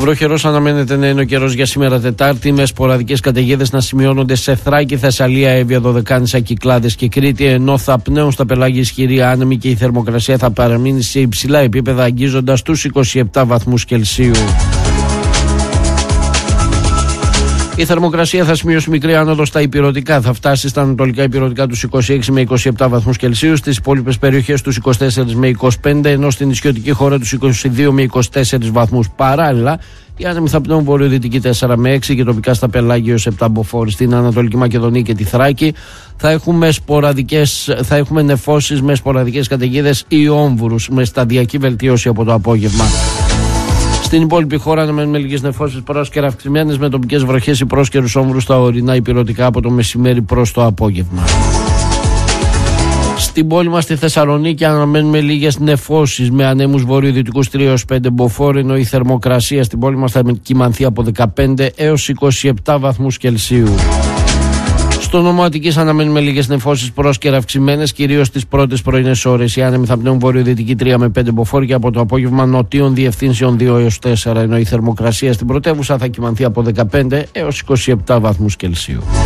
Βροχερός αναμένεται να είναι ο καιρός για σήμερα Τετάρτη, με σποραδικές καταιγίδες να σημειώνονται σε Θράκη, Θεσσαλία, Εύβοια, Δωδεκάνησα, Κυκλάδες και Κρήτη, ενώ θα πνέουν στα πελάγια ισχυροί άνεμοι και η θερμοκρασία θα παραμείνει σε υψηλά επίπεδα, αγγίζοντας τους 27 βαθμούς Κελσίου. Η θερμοκρασία θα σημειώσει μικρή άνοδο στα ηπειρωτικά. Θα φτάσει στα ανατολικά ηπειρωτικά τους 26 με 27 βαθμούς Κελσίου, στις υπόλοιπες περιοχές τους 24 με 25, ενώ στην νησιωτική χώρα τους 22 με 24 βαθμούς. Παράλληλα, οι άνεμοι θα πνέουν βορειοδυτική 4 με 6 και τοπικά στα πελάγια έως 7 μποφόρ. Στην Ανατολική Μακεδονία και τη Θράκη θα έχουμε νεφώσεις με σποραδικές καταιγίδες ή όμβουρους, με σταδιακή βελτίωση από το απόγευμα. Στην υπόλοιπη χώρα αναμένουμε λίγες νεφώσεις πρόσκαιρα αυξημένες, με τοπικές βροχές ή πρόσκαιρους όμβρους στα ορεινά ηπειρωτικά από το μεσημέρι προς το απόγευμα. Στην πόλη μας στη Θεσσαλονίκη αναμένουμε λίγες νεφώσεις με ανέμους βορειοδυτικούς 3 έως 5 μποφόρ, ενώ η θερμοκρασία στην πόλη μας θα κυμανθεί από 15 έως 27 βαθμούς Κελσίου. Στο νομό Αττικής αναμένουμε λίγες νεφώσεις πρόσκαιρα αυξημένες, κυρίως τις πρώτες πρωινές ώρες. Οι άνεμοι θα πνέουν βορειοδυτική 3 με 5 μποφόρ και από το απόγευμα νοτίων διευθύνσεων 2 έως 4, ενώ η θερμοκρασία στην πρωτεύουσα θα κυμανθεί από 15 έως 27 βαθμούς Κελσίου.